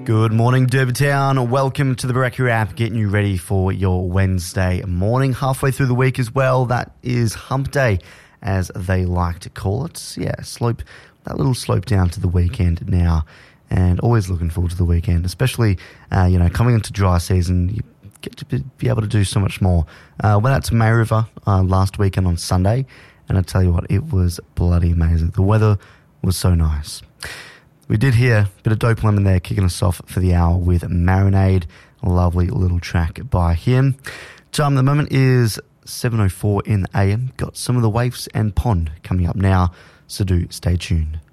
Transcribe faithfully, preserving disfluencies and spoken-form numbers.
Good morning, Durban. Welcome to the Barracuda app, getting you ready for your Wednesday morning, halfway through the week as well. That is hump day, as they like to call it. Yeah, slope, that little slope down to the weekend now, and always looking forward to the weekend, especially, uh, you know, coming into dry season, you get to be able to do so much more. Uh, went out to May River uh, last weekend on Sunday, and I tell you what, it was bloody amazing. The weather was so nice. We did hear a bit of Dope Lemon there kicking us off for the hour with Marinade, a lovely little track by him. Time at the moment is seven oh four in the A M. Got some of the Waifs and Pond coming up now, so do stay tuned.